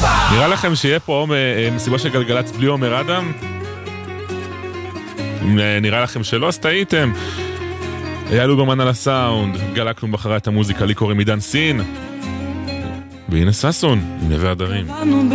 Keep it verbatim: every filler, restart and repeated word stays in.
נראה לכם שיהיה פה מסיבה של גלגלצ בלי עומר אדם? נראה לכם שלא, אז טעיתם. אייל אוברמן על הסאונד, גלקנו בחרה את המוזיקה, לי קוראים עידן סין, והנה ששון עם נווה הדרים.